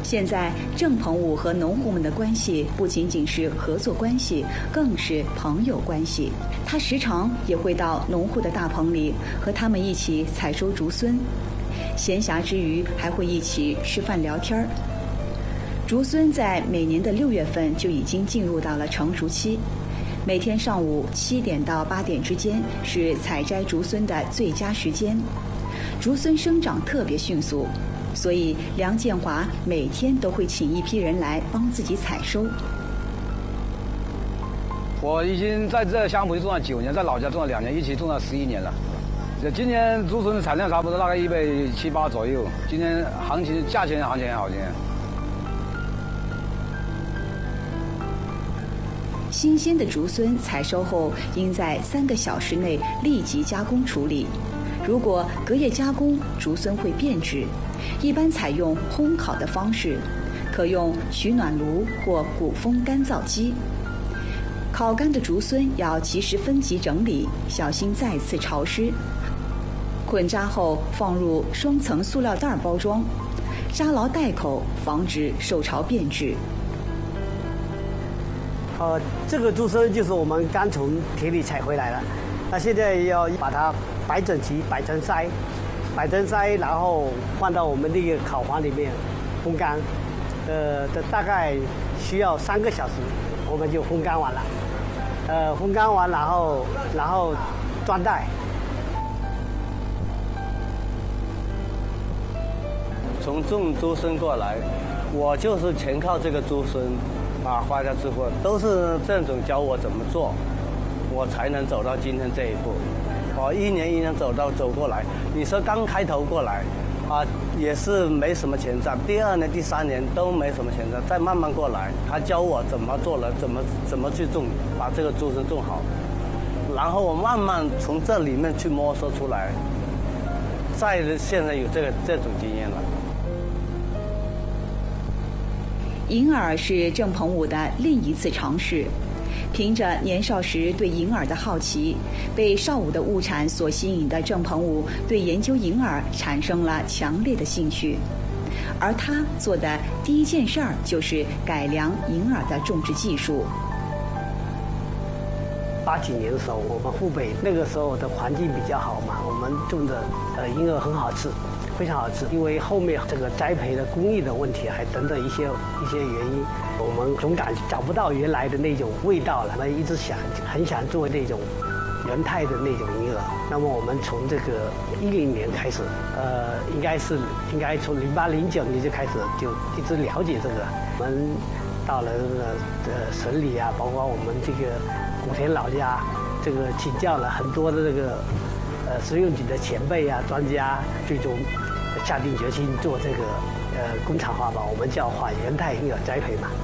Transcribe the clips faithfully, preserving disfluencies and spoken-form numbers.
现在郑鹏武和农户们的关系不仅仅是合作关系，更是朋友关系。他时常也会到农户的大棚里和他们一起采收竹荪，闲暇之余还会一起吃饭聊天。竹荪在每年的六月份就已经进入到了成熟期，每天上午七点到八点之间是采摘竹荪的最佳时间。竹荪生长特别迅速，所以梁建华每天都会请一批人来帮自己采收。 我已经在这乡圃种了九年，在老家种了两年，一起种了十一年了。今年竹荪的产量差不多大概一百七八左右。今年行情价钱行情也好些。 新鲜的竹荪采收后，应在三个小时内立即加工处理。如果隔夜加工，竹荪会变质。一般采用烘烤的方式，可用取暖炉或鼓风干燥机。烤干的竹荪要及时分级整理，小心再次潮湿。捆扎后放入双层塑料袋包装，扎牢袋口，防止受潮变质。 呃，这个竹荪就是我们刚从田里采回来了，那现在要把它摆整齐，摆成筛，摆成筛，然后放到我们那个烤房里面烘干。呃，这大概需要三个小时，我们就烘干完了。呃，烘干完，然后然后装袋。 从种竹荪过来，我就是全靠这个竹荪啊，发家致富，都是郑总教我怎么做，我才能走到今天这一步。我一年一年走到走过来，你说刚开头过来啊，也是没什么钱赚，第二年、第三年都没什么钱赚，再慢慢过来，他教我怎么做人，怎么怎么去种，把这个竹荪种好，然后我慢慢从这里面去摸索出来，再现在有这个这种经验了。 银耳是郑鹏武的另一次尝试。凭着年少时对银耳的好奇，被邵武的物产所吸引的郑鹏武对研究银耳产生了强烈的兴趣。而他做的第一件事儿就是改良银耳的种植技术。 八几年的时候，我们湖北那个时候的环境比较好嘛，我们种的呃银耳很好吃，非常好吃。因为后面这个栽培的工艺的问题，还等等一些一些原因，我们总感找不到原来的那种味道了。我们一直想很想做那种原态的那种银耳。那么我们从这个一零年开始，呃，应该是应该从零八零九年就开始就一直了解这个。我们到了这个呃省里啊，包括我们这个古田老家，这个请教了很多的这个呃食用局的前辈啊、专家，最终下定决心做这个呃工厂化吧，我们叫化原态银耳栽培嘛。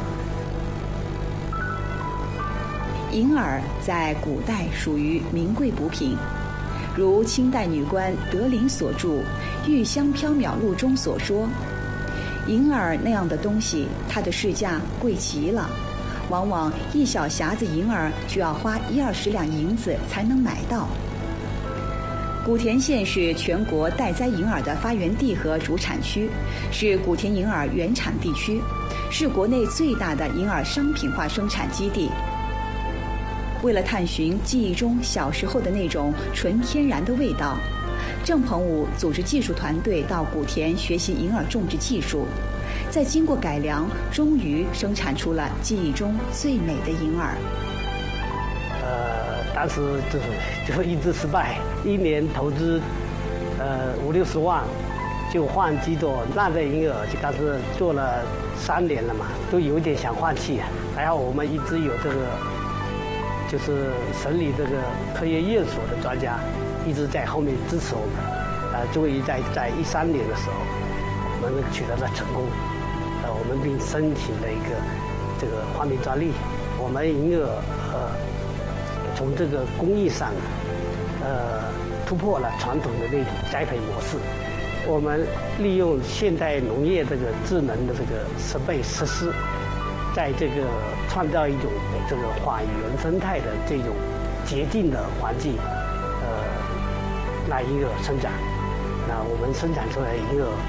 银耳在古代属于名贵补品，如清代女官德龄所著《玉香缥缈录》中所说，银耳那样的东西，它的市价贵极了，往往一小匣子银耳就要花一二十两银子才能买到。古田县是全国待栽银耳的发源地和主产区，是古田银耳原产地区，是国内最大的银耳商品化生产基地。为了探寻记忆中小时候的那种纯天然的味道，郑鹏武组织技术团队到古田学习银耳种植技术，在经过改良，终于生产出了记忆中最美的银耳。 呃，当时就是就一直失败，一年投资呃五六十万，就换几朵烂的银耳，但是做了三年了嘛，都有点想放弃。还好我们一直有这个。就是省里这个科研院所的专家一直在后面支持我们，呃，终于在在一三年的时候，我们取得了成功，呃，我们并申请了一个这个发明专利。我们银耳呃从这个工艺上，呃突破了传统的那种栽培模式，我们利用现代农业这个智能的这个设备设施。在这个创造一种这个化原生态的这种洁净的环境，呃，来银耳生长。那我们生产出来的银耳，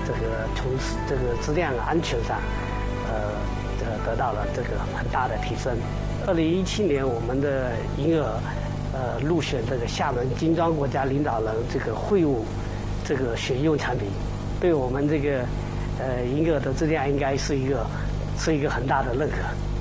这个从这个质量安全上，呃，这个得到了这个很大的提升。二零一七年，我们的银耳，呃，入选这个厦门金砖国家领导人这个会晤这个选用产品，对我们这个呃银耳的质量应该是一个是一个很大的认可。